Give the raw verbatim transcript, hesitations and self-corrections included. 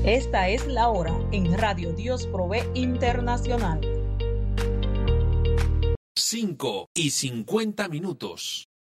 Esta es la hora en Radio Dios Provee Internacional. cinco y cincuenta minutos.